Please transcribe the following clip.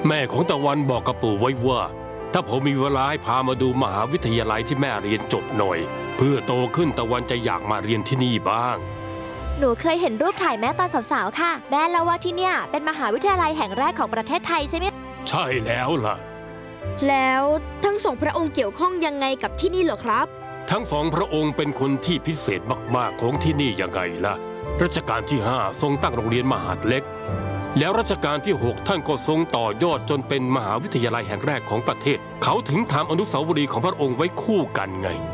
แม่ของตะวันบอกกับปู่ไว้ว่าถ้าผมมีเวลาให้พามาดูมหาวิทยาลัยที่แม่เรียนจบหน่อยเพื่อโตขึ้นตะวันจะอยากมาเรียนที่นี่บ้างหนูเคยเห็นรูปถ่ายแม่ตอนสาวๆค่ะแม่เล่าว่าที่เนี่ยเป็นมหาวิทยาลัยแห่งแรกของประเทศไทยใช่ไหมใช่แล้วล่ะแล้วทั้งสองพระองค์เกี่ยวข้องยังไงกับที่นี่เหรอครับทั้งสองพระองค์เป็นคนที่พิเศษมากๆของที่นี่ยังไงล่ะรัชกาลที่5ทรงตั้งโรงเรียนมหาดเล็กแล้วรัชกาลที่6ท่านก็ทรงต่อยอดจนเป็นมหาวิทยาลัยแห่งแรกของประเทศเขาถึงทำอนุสาวรีย์ของพระองค์ไว้คู่กันไง